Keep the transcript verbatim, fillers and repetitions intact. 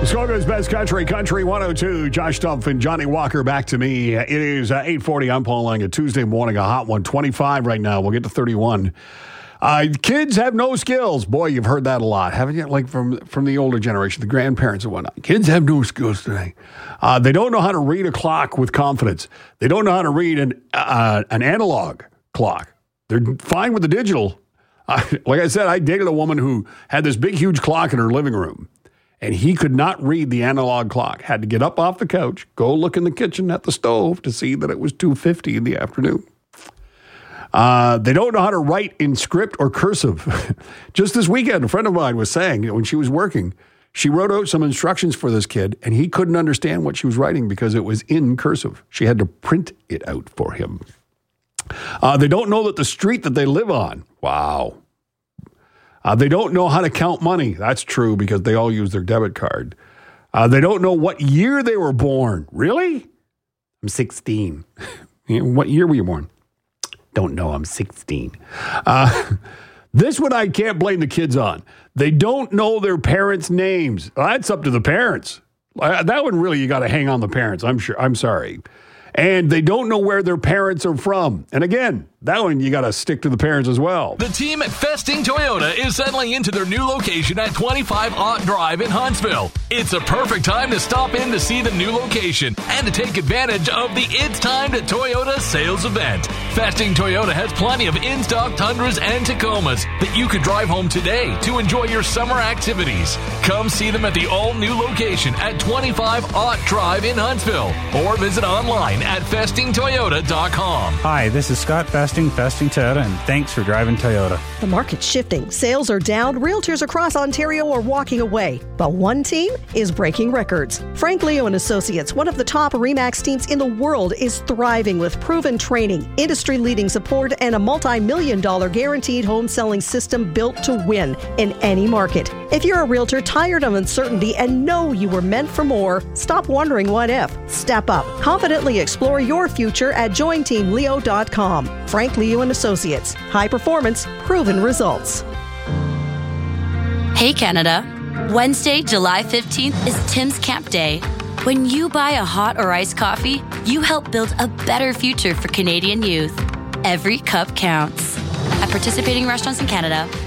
Muskoka's Best Country, Country one oh two. Josh Stumpf and Johnny Walker back to me. It is uh, eight forty. I'm Paul Lang. A Tuesday morning, a hot one. twenty-five right now. We'll get to thirty-one. Uh, kids have no skills. Boy, you've heard that a lot, haven't you? Like from, from the older generation, the grandparents and whatnot. Kids have no skills today. Uh, they don't know how to read a clock with confidence. They don't know how to read an, uh, an analog clock. They're fine with the digital. Uh, like I said, I dated a woman who had this big, huge clock in her living room. And he could not read the analog clock. Had to get up off the couch, go look in the kitchen at the stove to see that it was two fifty in the afternoon. Uh, they don't know how to write in script or cursive. Just this weekend, a friend of mine was saying that when she was working, she wrote out some instructions for this kid, and he couldn't understand what she was writing because it was in cursive. She had to print it out for him. Uh, they don't know that the street that they live on. Wow. Uh, they don't know how to count money. That's true because they all use their debit card. Uh, they don't know what year they were born. Really? I'm sixteen. What year were you born? Don't know. I'm sixteen. Uh, this one I can't blame the kids on. They don't know their parents' names. Well, that's up to the parents. Uh, that one really you got to hang on the parents. I'm sure. I'm sorry. And they don't know where their parents are from. And again, that one you got to stick to the parents as well. The team at Festing Toyota is settling into their new location at twenty-five Ott Drive in Huntsville. It's a perfect time to stop in to see the new location and to take advantage of the It's Time to Toyota sales event. Festing Toyota has plenty of in-stock Tundras and Tacomas that you could drive home today to enjoy your summer activities. Come see them at the all-new location at twenty-five Ott Drive in Huntsville or visit online at festing toyota dot com. Hi, this is Scott Festing, Festing Toyota, and thanks for driving Toyota. The market's shifting. Sales are down. Realtors across Ontario are walking away. But one team is breaking records. Frank Leo and Associates, one of the top RE/MAX teams in the world, is thriving with proven training, industry-leading support, and a multi-million dollar guaranteed home selling system built to win in any market. If you're a realtor tired of uncertainty and know you were meant for more, stop wondering what if. Step up. Confidently explore your future at join team leo dot com. Frank Leo and Associates. High performance, proven results. Hey Canada. Wednesday, July fifteenth is Tim's Camp Day. When you buy a hot or iced coffee, you help build a better future for Canadian youth. Every cup counts. At participating restaurants in Canada,